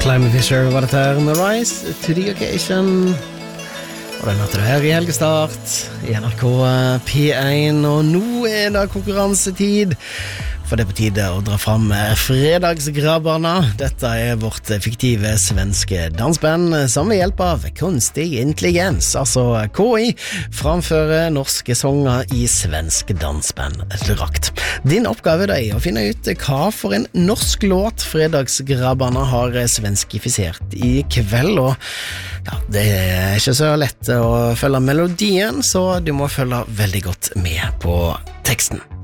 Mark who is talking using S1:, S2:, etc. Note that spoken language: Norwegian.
S1: Climate Fisher var dette her med Rise to the Occasion. Og den hørte du her i helgestart i NRK P1, og nå det konkurransetid. For det på tide å dra fram fredagsgrabbarna. Dette vårt fiktive svenske dansband som ved hjelp av kunstig intelligens, altså KI, framfører norske sanger i svensk dansbanddrakt. Din oppgave å finne ut hva for en norsk låt fredagsgrabbarna har svenskifisert i kveld, og ja, det ikke så lett å følge melodien, så du må følge veldig godt med på teksten.